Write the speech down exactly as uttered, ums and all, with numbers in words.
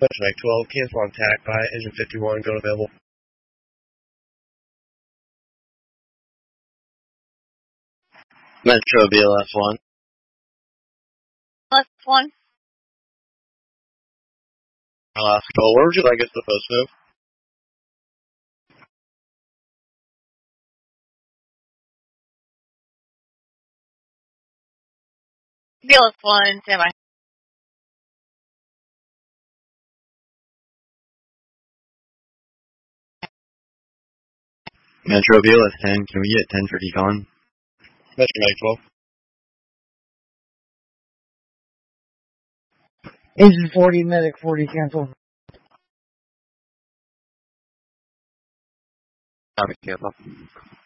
Mike twelve, cancel on tack by engine fifty-one, go available. Metro B L F one. Left one. Alaska twelve, where would you like us to post move? B L F one, stand by. Metro B L F ten, can we get ten for decon? Metro Mike twelve. Engine forty, medic forty, cancel. Copy, cancel.